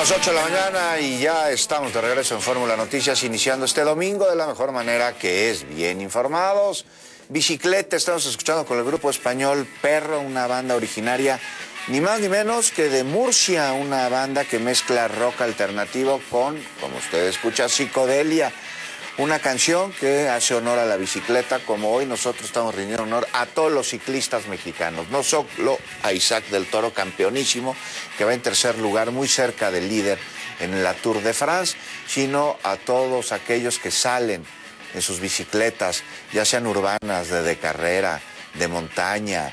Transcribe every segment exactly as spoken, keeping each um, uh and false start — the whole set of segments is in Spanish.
las ocho de la mañana y ya estamos de regreso en Fórmula Noticias, iniciando este domingo de la mejor manera, que es bien informados. Bicicleta, estamos escuchando con el grupo español Perro, una banda originaria ni más ni menos que de Murcia, una banda que mezcla rock alternativo con, como usted escucha, psicodelia. Una canción que hace honor a la bicicleta, como hoy nosotros estamos rindiendo honor a todos los ciclistas mexicanos. No solo a Isaac del Toro, campeonísimo, que va en tercer lugar, muy cerca del líder en la Tour de France, sino a todos aquellos que salen en sus bicicletas, ya sean urbanas, de, de carrera, de montaña,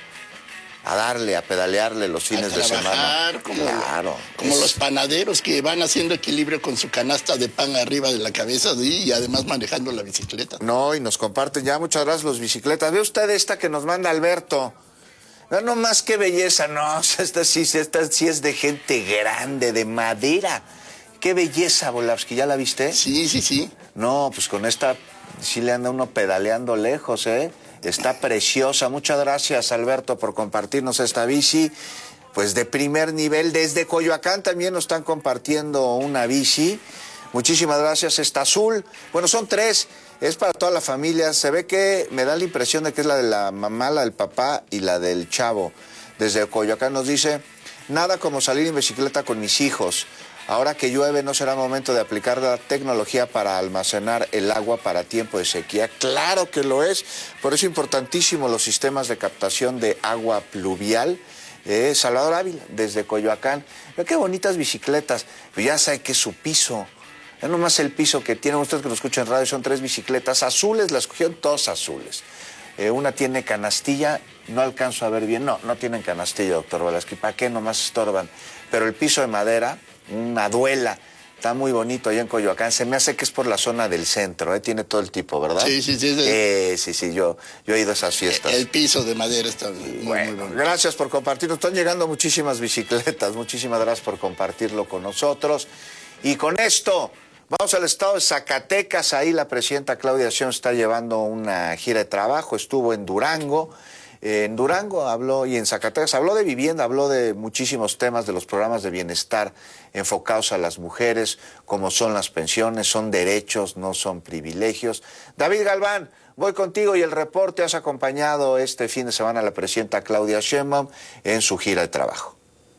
a darle, a pedalearle los fines de semana. Como, claro, como es... los panaderos que van haciendo equilibrio con su canasta de pan arriba de la cabeza y además manejando la bicicleta. No, y nos comparten ya, muchas gracias los bicicletas. Ve usted esta que nos manda Alberto. No, no más qué belleza, no, esta sí, esta sí es de gente grande, de madera. Qué belleza, Volavsky, ¿ya la viste? Sí, sí, sí. No, pues con esta sí le anda uno pedaleando lejos, ¿eh? Está preciosa. Muchas gracias, Alberto, por compartirnos esta bici. Pues de primer nivel. Desde Coyoacán también nos están compartiendo una bici. Muchísimas gracias. Está azul. Bueno, son tres. Es para toda la familia. Se ve que me da la impresión de que es la de la mamá, la del papá y la del chavo. Desde Coyoacán nos dice: nada como salir en bicicleta con mis hijos. Ahora que llueve, no será momento de aplicar la tecnología para almacenar el agua para tiempo de sequía. Claro que lo es. Por eso es importantísimo los sistemas de captación de agua pluvial. Eh, Salvador Ávila, desde Coyoacán. Mira qué bonitas bicicletas. Pero ya sabe que es su piso. Es nomás el piso que tienen ustedes que lo escuchan en radio. Son tres bicicletas azules, las cogieron todas azules. Eh, una tiene canastilla, no alcanzo a ver bien. No, no tienen canastilla, doctor Velasquez. ¿Para qué? Nomás estorban. Pero el piso de madera, una duela, está muy bonito allá en Coyoacán. Se me hace que es por la zona del centro, ¿eh? Tiene todo el tipo, ¿verdad? Sí, sí, sí. Sí, eh, sí, sí yo, yo he ido a esas fiestas. El piso de madera está muy, bueno, muy bonito. Gracias por compartirnos. Están llegando muchísimas bicicletas. Muchísimas gracias por compartirlo con nosotros. Y con esto, vamos al estado de Zacatecas. Ahí la presidenta Claudia Sheinbaum está llevando una gira de trabajo. Estuvo en Durango. En Durango habló, y en Zacatecas habló de vivienda, habló de muchísimos temas, de los programas de bienestar enfocados a las mujeres, como son las pensiones, son derechos, no son privilegios. David Galván, voy contigo, y el reporte. Has acompañado este fin de semana a la presidenta Claudia Sheinbaum en su gira de trabajo.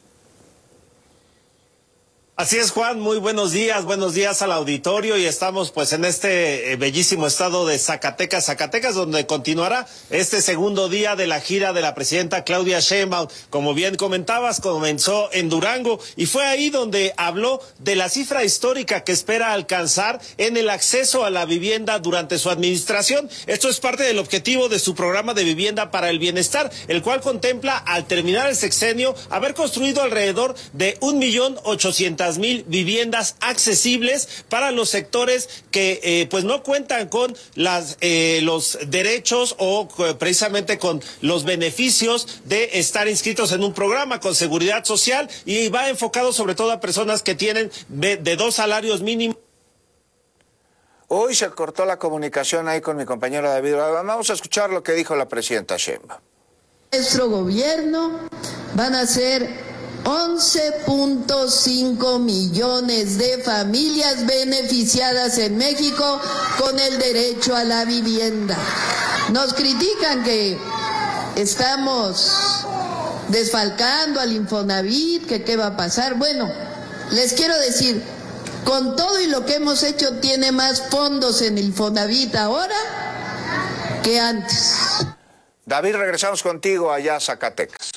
Así es, Juan, muy buenos días, buenos días al auditorio, y estamos pues en este eh, bellísimo estado de Zacatecas, Zacatecas, donde continuará este segundo día de la gira de la presidenta Claudia Sheinbaum. Como bien comentabas, comenzó en Durango y fue ahí donde habló de la cifra histórica que espera alcanzar en el acceso a la vivienda durante su administración. Esto es parte del objetivo de su programa de vivienda para el bienestar, el cual contempla, al terminar el sexenio, haber construido alrededor de un millón ochocientas mil viviendas accesibles para los sectores que eh, pues no cuentan con las eh, los derechos o eh, precisamente con los beneficios de estar inscritos en un programa con seguridad social, y va enfocado sobre todo a personas que tienen de, de dos salarios mínimos. Hoy se cortó la comunicación ahí con mi compañero David. Vamos a escuchar lo que dijo la presidenta Sheinbaum. Nuestro gobierno van a ser once punto cinco millones de familias beneficiadas en México con el derecho a la vivienda. Nos critican que estamos desfalcando al Infonavit, que qué va a pasar. Bueno, les quiero decir, con todo y lo que hemos hecho, tiene más fondos en el Infonavit ahora que antes. David, regresamos contigo allá a Zacatecas.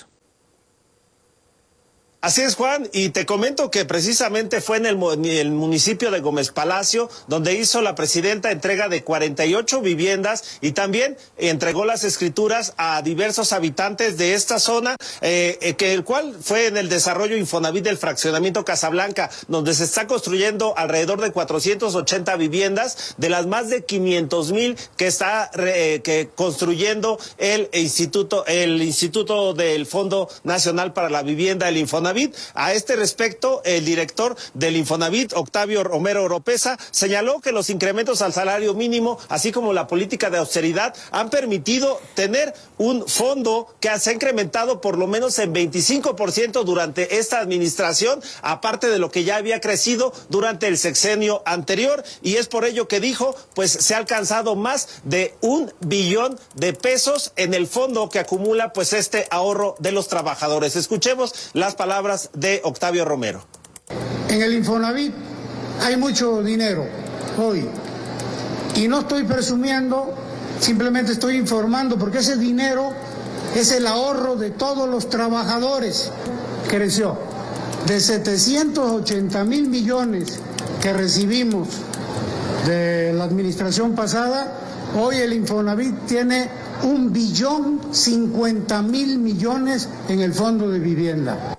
Así es, Juan, y te comento que precisamente fue en el, el municipio de Gómez Palacio donde hizo la presidenta entrega de cuarenta y ocho viviendas, y también entregó las escrituras a diversos habitantes de esta zona, eh, que el cual fue en el desarrollo Infonavit del fraccionamiento Casablanca, donde se está construyendo alrededor de cuatrocientas ochenta viviendas, de las más de quinientos mil que está eh, que construyendo el instituto, el Instituto del Fondo Nacional para la Vivienda, el Infonavit. Infonavit. A este respecto, el director del Infonavit, Octavio Romero Oropesa, señaló que los incrementos al salario mínimo, así como la política de austeridad, han permitido tener un fondo que se ha incrementado por lo menos en veinticinco por ciento durante esta administración, aparte de lo que ya había crecido durante el sexenio anterior, y es por ello que dijo, pues se ha alcanzado más de un billón de pesos en el fondo que acumula pues este ahorro de los trabajadores. Escuchemos las palabras de Octavio Romero. En el Infonavit hay mucho dinero hoy y no estoy presumiendo, simplemente estoy informando porque ese dinero es el ahorro de todos los trabajadores. Creció de setecientos ochenta mil millones que recibimos de la administración pasada. Hoy el Infonavit tiene un billón cincuenta mil millones en el fondo de vivienda.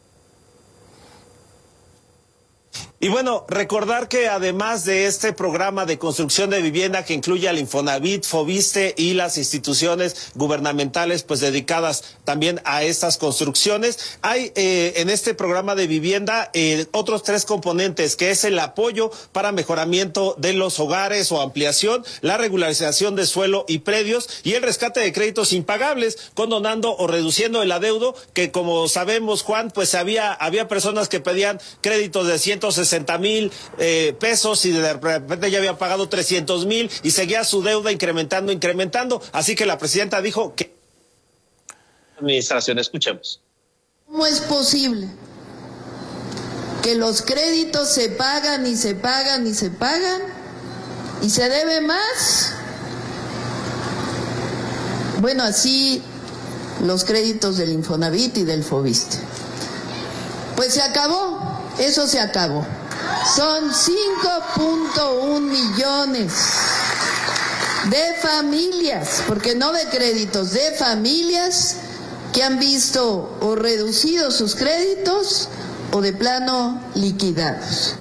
Y bueno, recordar que además de este programa de construcción de vivienda que incluye al Infonavit, Foviste y las instituciones gubernamentales pues dedicadas también a estas construcciones, hay eh, en este programa de vivienda eh, otros tres componentes, que es el apoyo para mejoramiento de los hogares o ampliación, la regularización de suelo y predios y el rescate de créditos impagables, condonando o reduciendo el adeudo, que como sabemos, Juan, pues había, había personas que pedían créditos de ciento sesenta mil eh, pesos y de repente ya había pagado trescientos mil y seguía su deuda incrementando, incrementando. Así que la presidenta dijo que... Administración, escuchemos. ¿Cómo es posible que los créditos se pagan y se pagan y se pagan y se debe más? Bueno, así los créditos del Infonavit y del Foviste. Pues se acabó, eso se acabó. Son cinco punto uno millones de familias, porque no de créditos, de familias que han visto o reducido sus créditos o de plano liquidados.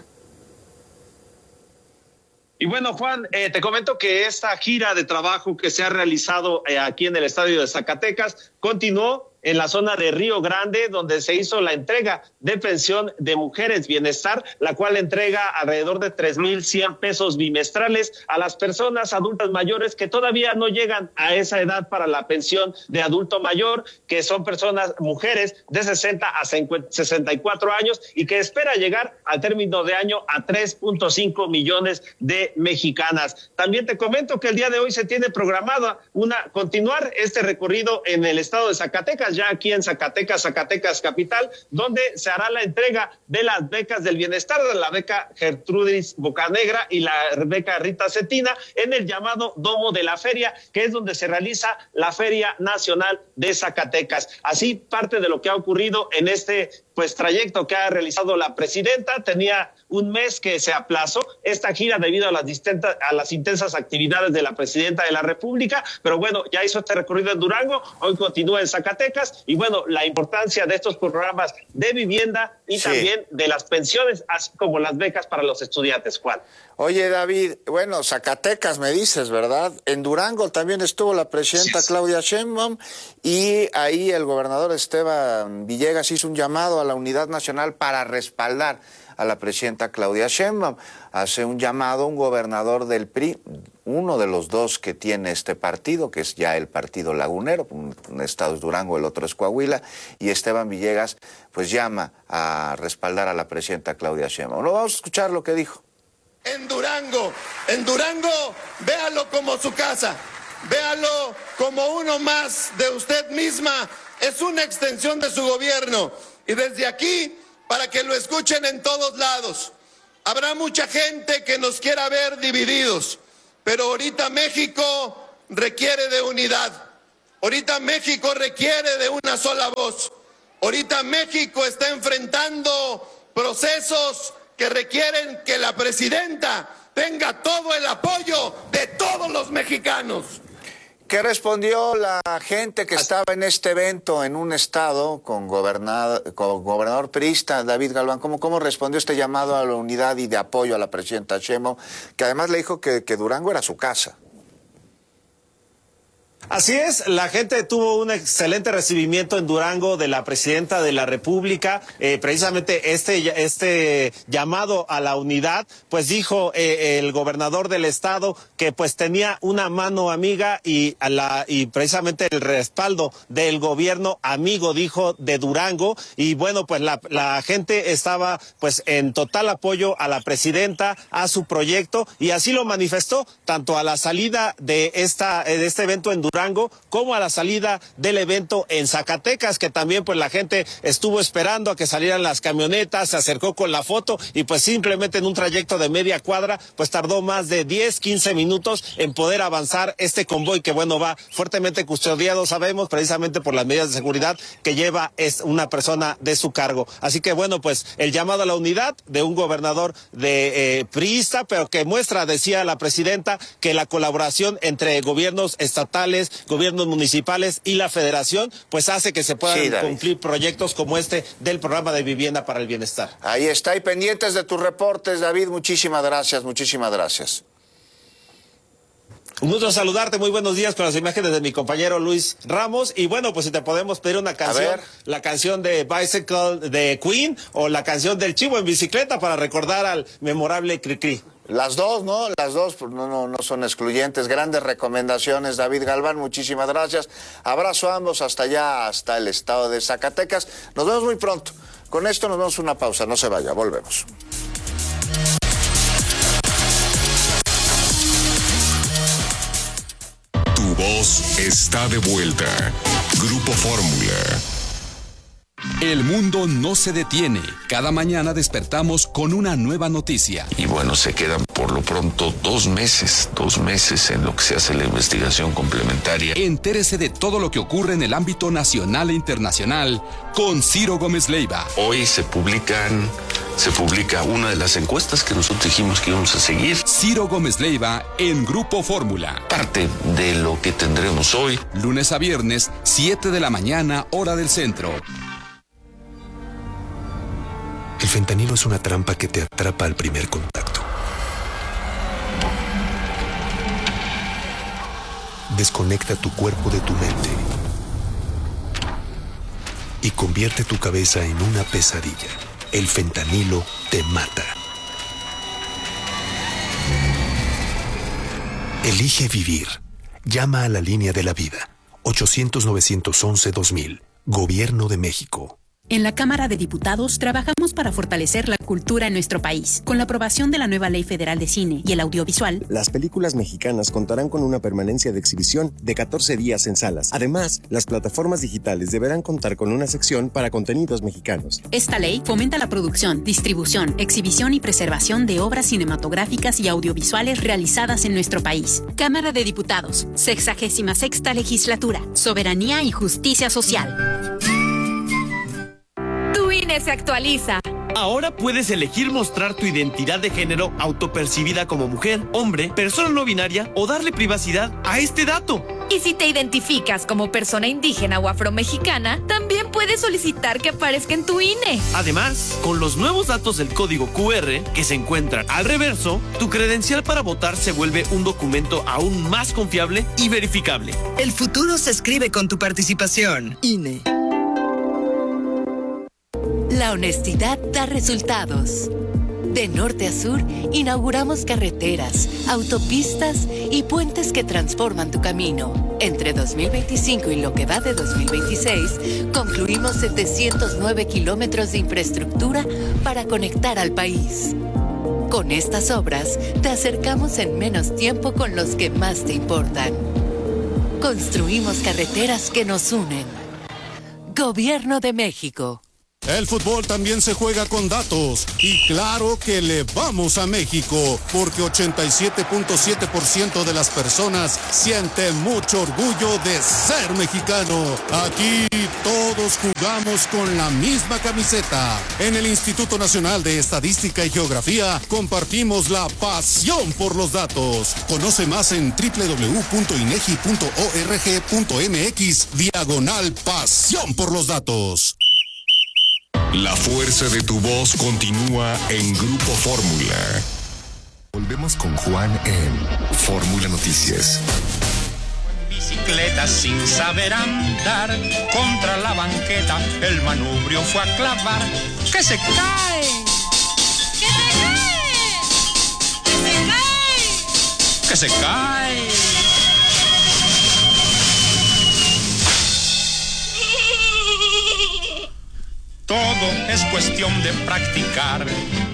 Y bueno, Juan, eh, te comento que esta gira de trabajo que se ha realizado eh, aquí en el estadio de Zacatecas continuó en la zona de Río Grande, donde se hizo la entrega de pensión de Mujeres Bienestar, la cual entrega alrededor de tres mil cien pesos bimestrales a las personas adultas mayores que todavía no llegan a esa edad para la pensión de adulto mayor, que son personas, mujeres de sesenta a sesenta y cuatro años y que espera llegar al término de año a tres punto cinco millones de mexicanas. También te comento que el día de hoy se tiene programada una continuar este recorrido en el estado de Zacatecas, ya aquí en Zacatecas, Zacatecas capital, donde se hará la entrega de las becas del bienestar, de la beca Gertrudis Bocanegra y la beca Rita Cetina, en el llamado Domo de la Feria, que es donde se realiza la Feria Nacional de Zacatecas. Así, parte de lo que ha ocurrido en este pues trayecto que ha realizado la presidenta. Tenía un mes que se aplazó esta gira debido a las distintas, a las intensas actividades de la presidenta de la República, pero bueno, ya hizo este recorrido en Durango, hoy continúa en Zacatecas, y bueno, la importancia de estos programas de vivienda y sí, también de las pensiones, así como las becas para los estudiantes, Juan. Oye, David, bueno, Zacatecas me dices, ¿verdad? En Durango también estuvo la presidenta sí, Claudia Sheinbaum, y ahí el gobernador Esteban Villegas hizo un llamado a la unidad nacional para respaldar a la presidenta Claudia Sheinbaum. Hace un llamado un gobernador del P R I, uno de los dos que tiene este partido, que es ya el partido lagunero, un, un estado es Durango, el otro es Coahuila, y Esteban Villegas pues llama a respaldar a la presidenta Claudia Sheinbaum. No, vamos a escuchar lo que dijo. En Durango, en Durango, véalo como su casa, véalo como uno más de usted misma, es una extensión de su gobierno, y desde aquí, para que lo escuchen en todos lados, habrá mucha gente que nos quiera ver divididos, pero ahorita México requiere de unidad, ahorita México requiere de una sola voz, ahorita México está enfrentando procesos que requieren que la presidenta tenga todo el apoyo de todos los mexicanos. ¿Qué respondió la gente que estaba en este evento en un estado con gobernador, con gobernador priista, David Galván? ¿Cómo, ¿Cómo respondió este llamado a la unidad y de apoyo a la presidenta Sheinbaum, que además le dijo que, que Durango era su casa? Así es, la gente tuvo un excelente recibimiento en Durango de la presidenta de la República, eh, precisamente este, este llamado a la unidad, pues dijo eh, el gobernador del estado que pues tenía una mano amiga y, a la, y precisamente el respaldo del gobierno amigo, dijo, de Durango, y bueno, pues la, la gente estaba pues en total apoyo a la presidenta, a su proyecto, y así lo manifestó tanto a la salida de, esta, de este evento en Durango, Durango, como a la salida del evento en Zacatecas, que también pues la gente estuvo esperando a que salieran las camionetas, se acercó con la foto y pues simplemente en un trayecto de media cuadra pues tardó más de diez, quince minutos en poder avanzar este convoy que bueno va fuertemente custodiado, sabemos, precisamente por las medidas de seguridad que lleva es una persona de su cargo. Así que bueno, pues el llamado a la unidad de un gobernador de eh, priista, pero que muestra, decía la presidenta, que la colaboración entre gobiernos estatales, gobiernos municipales y la federación, pues hace que se puedan sí, cumplir proyectos como este del programa de vivienda para el bienestar. Ahí está, y pendientes de tus reportes, David, muchísimas gracias, muchísimas gracias. Un gusto saludarte, muy buenos días, con las imágenes de mi compañero Luis Ramos, y bueno, pues si te podemos pedir una canción, la canción de Bicycle de Queen, o la canción del Chivo en bicicleta, para recordar al memorable Cricri. Las dos, ¿no? Las dos pues no, no, no son excluyentes. Grandes recomendaciones, David Galván, muchísimas gracias. Abrazo a ambos hasta allá, hasta el estado de Zacatecas. Nos vemos muy pronto. Con esto nos vemos una pausa, no se vaya, volvemos. Tu voz está de vuelta. Grupo Fórmula. El mundo no se detiene. Cada mañana despertamos con una nueva noticia. Y bueno, se quedan por lo pronto dos meses, dos meses en lo que se hace la investigación complementaria. Entérese de todo lo que ocurre en el ámbito nacional e internacional con Ciro Gómez Leiva. Hoy se publican, se publica una de las encuestas que nosotros dijimos que íbamos a seguir. Ciro Gómez Leiva en Grupo Fórmula. Parte de lo que tendremos hoy. Lunes a viernes, siete de la mañana, hora del centro. El fentanilo es una trampa que te atrapa al primer contacto. Desconecta tu cuerpo de tu mente y convierte tu cabeza en una pesadilla. El fentanilo te mata. Elige vivir. Llama a la línea de la vida. ochocientos, novecientos once, dos mil. Gobierno de México. En la Cámara de Diputados trabajamos para fortalecer la cultura en nuestro país. Con la aprobación de la nueva Ley Federal de Cine y el Audiovisual, las películas mexicanas contarán con una permanencia de exhibición de catorce días en salas. Además, las plataformas digitales deberán contar con una sección para contenidos mexicanos. Esta ley fomenta la producción, distribución, exhibición y preservación de obras cinematográficas y audiovisuales realizadas en nuestro país. Cámara de Diputados, sexagésima sexta legislatura, soberanía y justicia social. Tu I N E se actualiza. Ahora puedes elegir mostrar tu identidad de género autopercibida como mujer, hombre, persona no binaria o darle privacidad a este dato. Y si te identificas como persona indígena o afromexicana, también puedes solicitar que aparezca en tu I N E. Además, con los nuevos datos del código Q R que se encuentran al reverso, tu credencial para votar se vuelve un documento aún más confiable y verificable. El futuro se escribe con tu participación. I N E. La honestidad da resultados. De norte a sur, inauguramos carreteras, autopistas y puentes que transforman tu camino. Entre dos mil veinticinco y lo que va de dos mil veintiséis, concluimos setecientos nueve kilómetros de infraestructura para conectar al país. Con estas obras, te acercamos en menos tiempo con los que más te importan. Construimos carreteras que nos unen. Gobierno de México. El fútbol también se juega con datos y claro que le vamos a México porque ochenta y siete punto siete por ciento de las personas sienten mucho orgullo de ser mexicano. Aquí todos jugamos con la misma camiseta. En el Instituto Nacional de Estadística y Geografía compartimos la pasión por los datos. Conoce más en doble u doble u doble u punto inegi punto org punto mx diagonal pasión por los datos. La fuerza de tu voz continúa en Grupo Fórmula. Volvemos con Juan en Fórmula Noticias. bicicleta sin saber andar. Contra la banqueta el manubrio fue a clavar. ¡Que se cae! ¡Que se cae! ¡Que se cae! ¡Que se cae! Todo es cuestión de practicar.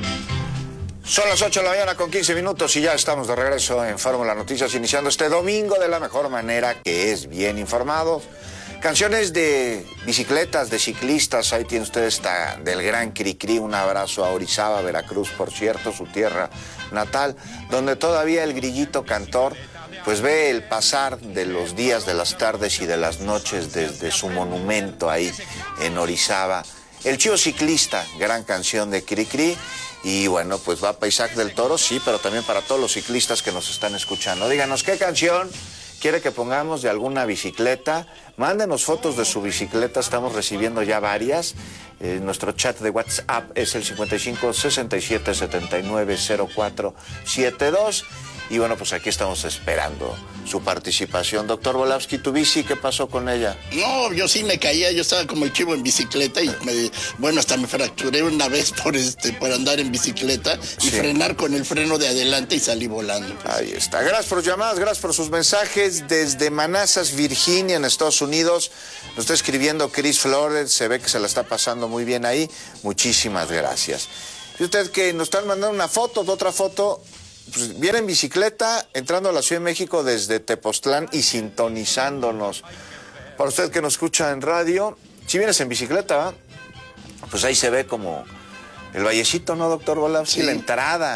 Son las ocho de la mañana con quince minutos y ya estamos de regreso en Fórmula Noticias, iniciando este domingo de la mejor manera, que es bien informados. Canciones de bicicletas, de ciclistas, ahí tiene usted esta del gran Cricri. Un abrazo a Orizaba, Veracruz, por cierto, su tierra natal, donde todavía el grillito cantor pues ve el pasar de los días, de las tardes y de las noches desde su monumento ahí en Orizaba. El Chivo Ciclista, gran canción de Cricri. Y bueno, pues va para Isaac del Toro, sí, pero también para todos los ciclistas que nos están escuchando. Díganos qué canción quiere que pongamos de alguna bicicleta. Mándenos fotos de su bicicleta, estamos recibiendo ya varias. Eh, nuestro chat de WhatsApp es el cincuenta y cinco, sesenta y siete, setenta y nueve, cero cuatro setenta y dos. Y bueno, pues aquí estamos esperando su participación. Doctor Volavsky, ¿tu bici qué pasó con ella? No, yo sí me caía, yo estaba como el chivo en bicicleta y me, bueno, hasta me fracturé una vez por este por andar en bicicleta y sí. frenar con el freno de adelante y salí volando. Pues. Ahí está. Gracias por sus llamadas, gracias por sus mensajes. Desde Manassas, Virginia, en Estados Unidos, nos está escribiendo Chris Flores, se ve que se la está pasando muy bien ahí. Muchísimas gracias. Y usted que nos están mandando una foto, otra foto. Pues viene en bicicleta, entrando a la Ciudad de México desde Tepoztlán y sintonizándonos. Para usted que nos escucha en radio, si vienes en bicicleta, ¿eh? Pues ahí se ve como el vallecito, ¿no, doctor Volavsky? Sí. La entrada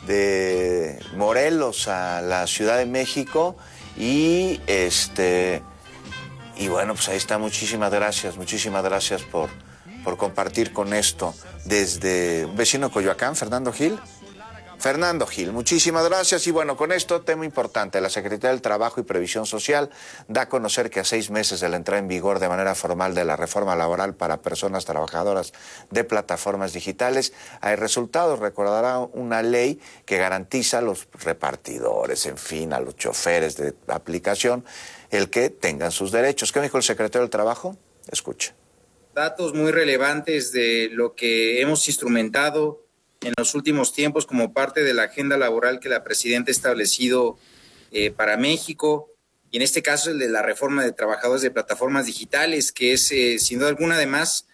de Morelos a la Ciudad de México y este y bueno, pues ahí está. Muchísimas gracias, muchísimas gracias por, por compartir con esto desde un vecino de Coyoacán, Fernando Gil. Fernando Gil, muchísimas gracias. Y bueno, con esto, tema importante. La Secretaría del Trabajo y Previsión Social da a conocer que a seis meses de la entrada en vigor de manera formal de la reforma laboral para personas trabajadoras de plataformas digitales, hay resultados. Recordará una ley que garantiza a los repartidores, en fin, a los choferes de aplicación, el que tengan sus derechos. ¿Qué me dijo el secretario del Trabajo? Escuche. Datos muy relevantes de lo que hemos instrumentado en los últimos tiempos como parte de la agenda laboral que la presidenta ha establecido eh, para México, y en este caso el de la reforma de trabajadores de plataformas digitales, que es eh, sin duda alguna además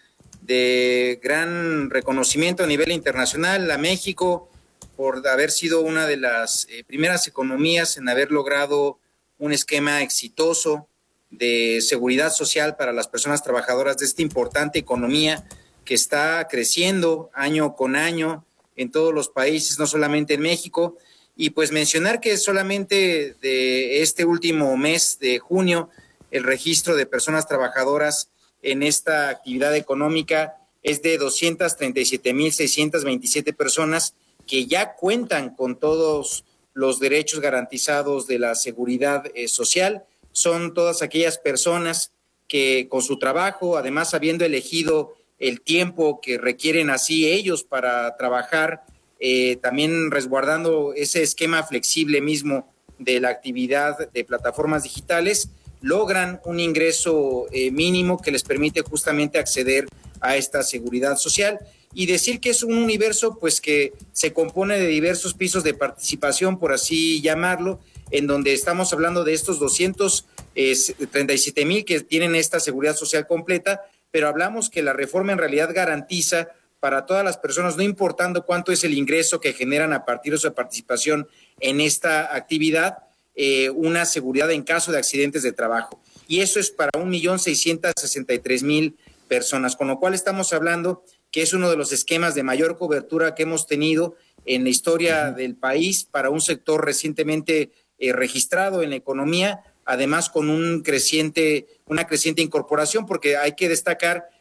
de gran reconocimiento a nivel internacional a México por haber sido una de las eh, primeras economías en haber logrado un esquema exitoso de seguridad social para las personas trabajadoras de esta importante economía que está creciendo año con año en todos los países, no solamente en México. Y pues mencionar que solamente de este último mes de junio, el registro de personas trabajadoras en esta actividad económica es de doscientas treinta y siete mil seiscientas veintisiete personas que ya cuentan con todos los derechos garantizados de la seguridad eh, social. Son todas aquellas personas que con su trabajo, además habiendo elegido el tiempo que requieren así ellos para trabajar, eh, también resguardando ese esquema flexible mismo de la actividad de plataformas digitales, logran un ingreso eh, mínimo que les permite justamente acceder a esta seguridad social. Y decir que es un universo pues que se compone de diversos pisos de participación, por así llamarlo, en donde estamos hablando de estos doscientos treinta y siete mil que tienen esta seguridad social completa, pero hablamos que la reforma en realidad garantiza para todas las personas, no importando cuánto es el ingreso que generan a partir de su participación en esta actividad, eh, una seguridad en caso de accidentes de trabajo. Y eso es para un millón seiscientos sesenta y tres mil personas, con lo cual estamos hablando que es uno de los esquemas de mayor cobertura que hemos tenido en la historia del país para un sector recientemente eh, registrado en la economía, además con un creciente, una creciente incorporación, porque hay que destacar